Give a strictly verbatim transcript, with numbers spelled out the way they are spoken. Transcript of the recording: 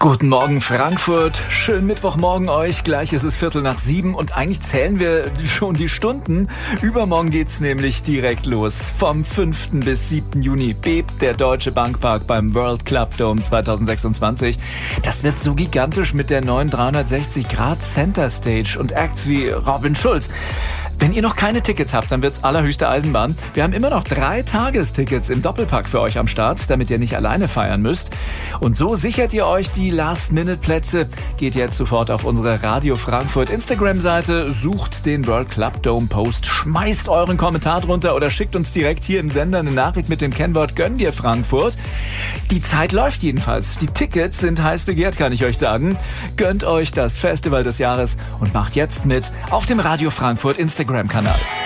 Guten Morgen Frankfurt, schönen Mittwochmorgen euch, gleich ist es Viertel nach sieben und eigentlich zählen wir schon die Stunden. Übermorgen geht's nämlich direkt los. Vom fünften bis siebten Juni bebt der Deutsche Bankpark beim World Club Dome zwanzig sechsundzwanzig. Das wird so gigantisch mit der neuen dreihundertsechzig Grad Center Stage und Acts wie Robin Schulz. Wenn ihr noch keine Tickets habt, dann wird's allerhöchste Eisenbahn. Wir haben immer noch drei Tagestickets im Doppelpack für euch am Start, damit ihr nicht alleine feiern müsst. Und so sichert ihr euch die Last-Minute-Plätze. Geht jetzt sofort auf unsere Radio Frankfurt Instagram-Seite, sucht den World Club Dome Post, schmeißt euren Kommentar drunter oder schickt uns direkt hier im Sender eine Nachricht mit dem Kennwort Gönn dir Frankfurt. Die Zeit läuft jedenfalls. Die Tickets sind heiß begehrt, kann ich euch sagen. Gönnt euch das Festival des Jahres und macht jetzt mit auf dem Radio Frankfurt Instagram Instagram-Kanal.